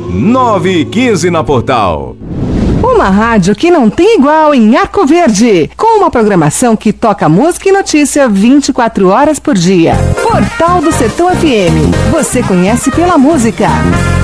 9h15 na Portal. Uma rádio que não tem igual em Arco Verde, com uma programação que toca música e notícia 24 horas por dia. Portal do Sertão FM. Você conhece pela música.